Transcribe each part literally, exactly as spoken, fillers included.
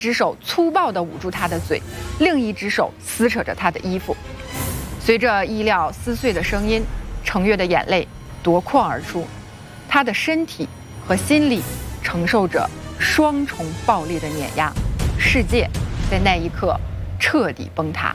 只手粗暴地捂住他的嘴，另一只手撕扯着他的衣服。随着衣料撕碎的声音，程越的眼泪夺眶而出，他的身体和心理承受着双重暴力的碾压，世界在那一刻彻底崩塌。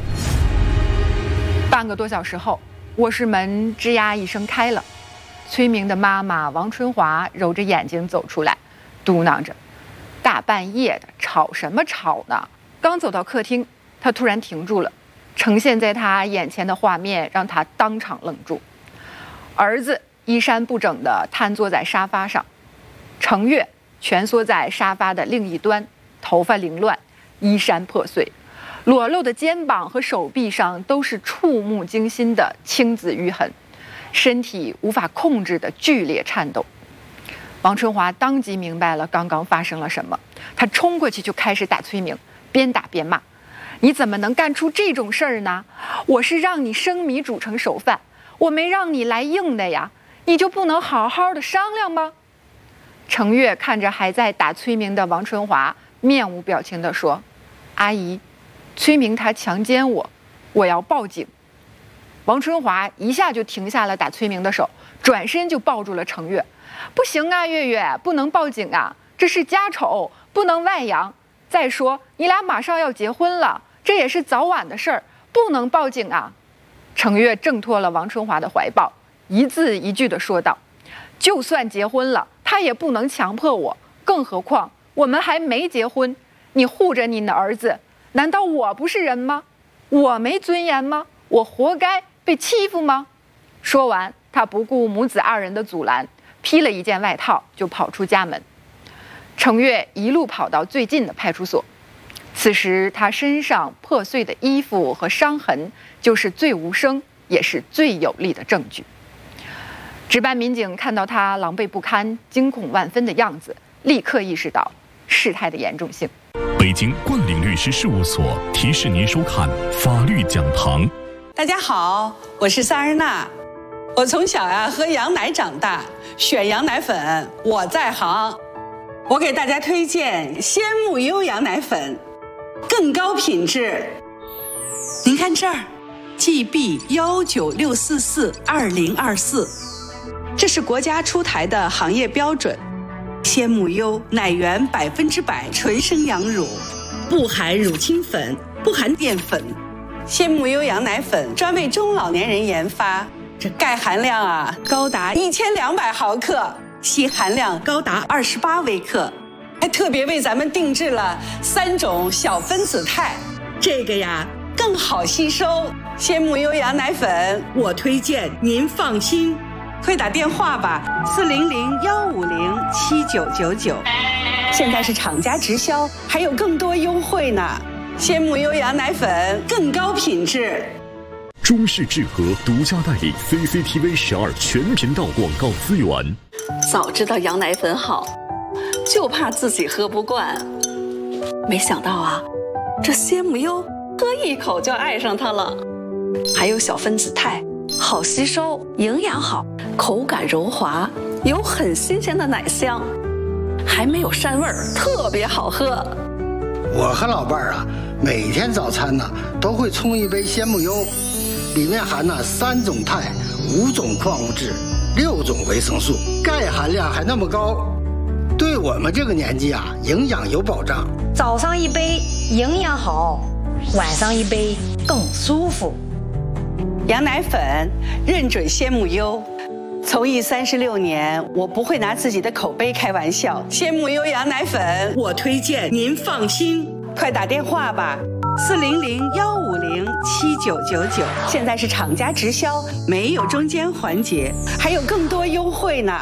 半个多小时后，卧室门吱呀一声开了，崔明的妈妈王春华揉着眼睛走出来，嘟囔着：“大半夜的，吵什么吵呢？”刚走到客厅，他突然停住了，呈现在他眼前的画面让他当场愣住。儿子衣衫不整地瘫坐在沙发上，程越蜷缩在沙发的另一端，头发凌乱，衣衫破碎，裸露的肩膀和手臂上都是触目惊心的青紫瘀痕，身体无法控制的剧烈颤抖。王春华当即明白了刚刚发生了什么，他冲过去就开始打崔明，边打边骂：“你怎么能干出这种事儿呢？我是让你生米煮成熟饭，我没让你来硬的呀，你就不能好好的商量吗？”程越看着还在打崔明的王春华，面无表情地说：“阿姨，崔明他强奸我，我要报警。”王春华一下就停下了打崔明的手，转身就抱住了程越：“不行啊，月月，不能报警啊，这是家丑，不能外扬。再说你俩马上要结婚了，这也是早晚的事儿，不能报警啊。”程越挣脱了王春华的怀抱，一字一句地说道：“就算结婚了，他也不能强迫我，更何况我们还没结婚。你护着你的儿子，难道我不是人吗？我没尊严吗？我活该被欺负吗？”说完，他不顾母子二人的阻拦，披了一件外套就跑出家门。程越一路跑到最近的派出所，此时他身上破碎的衣服和伤痕就是最无声也是最有力的证据。值班民警看到他狼狈不堪、惊恐万分的样子，立刻意识到事态的严重性。 北京冠岭律师事务所提示您收看法律讲堂。 大家好，我是萨日娜。我从小呀、啊、喝羊奶长大，选羊奶粉我在行。我给大家推荐鲜木优羊奶粉，更高品质。您看这儿 ，G B 幺九六四四二零二四，这是国家出台的行业标准。鲜木优奶源百分之百纯生羊乳，不含乳清粉，不含淀粉。鲜木优羊奶粉专为中老年人研发，这钙含量啊高达一千两百毫克。硒含量高达二十八微克，还特别为咱们定制了三种小分子肽，这个呀更好吸收。鲜木优羊奶粉，我推荐您放心，快打电话吧，四零零幺五零七九九九。现在是厂家直销，还有更多优惠呢。鲜木优羊奶粉更高品质。 中视智和独家代理 C C T V 十二全频道广告资源。 早知道羊奶粉好，就怕自己喝不惯。没想到啊，这鲜木优喝一口就爱上它了。还有小分子肽，好吸收，营养好，口感柔滑，有很新鲜的奶香，还没有膻味儿，特别好喝。 我和老伴儿啊，每天早餐呢都会冲一杯鲜木优，里面含了三种肽、五种矿物质、六种维生素，钙含量还那么高，对我们这个年纪啊，营养有保障。 早上一杯营养好，晚上一杯更舒服。 羊奶粉认准鲜木优，从艺三十六年，我不会拿自己的口碑开玩笑。鲜木优羊奶粉，我推荐您放心，快打电话吧，四零零幺五零七九九九。现在是厂家直销，没有中间环节，还有更多优惠呢。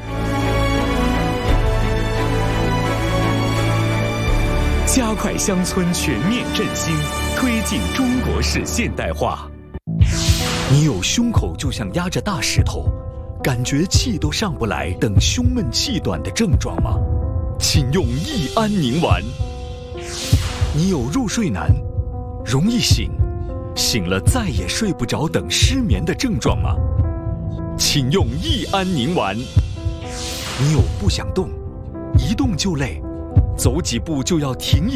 加快乡村全面振兴，推进中国式现代化。你有胸口就像压着大石头，感觉气都上不来等胸闷气短的症状吗？请用益安宁丸。你有入睡难、容易醒、醒了再也睡不着等失眠的症状吗？请用益安宁丸。你有不想动、一动就累、走几步就要停一